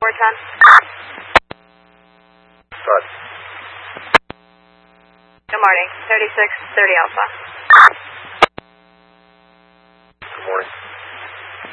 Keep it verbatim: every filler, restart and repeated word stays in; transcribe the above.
four ten. Bud. Good morning. thirty-six thirty Alpha.